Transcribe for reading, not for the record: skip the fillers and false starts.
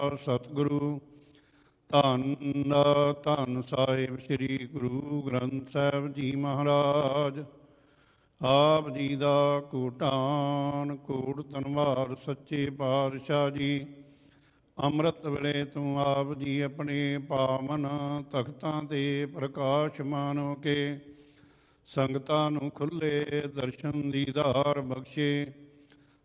ਸਤਿਗੁਰੂ। ਧੰਨ ਧੰਨ ਸਾਹਿਬ ਸ੍ਰੀ ਗੁਰੂ ਗ੍ਰੰਥ ਸਾਹਿਬ ਜੀ ਮਹਾਰਾਜ। ਆਪ ਜੀ ਦਾ ਕੋਟਾਨ ਕੋਟ ਧੰਨਵਾਦ ਸੱਚੇ ਪਾਤਸ਼ਾਹ ਜੀ। ਅੰਮ੍ਰਿਤ ਵੇਲੇ ਤੋਂ ਆਪ ਜੀ ਆਪਣੇ ਪਾਵਨ ਤਖਤਾਂ 'ਤੇ ਪ੍ਰਕਾਸ਼ਮਾਨ ਹੋ ਕੇ ਸੰਗਤਾਂ ਨੂੰ ਖੁੱਲ੍ਹੇ ਦਰਸ਼ਨ ਦੀਦਾਰ ਬਖਸ਼ੇ।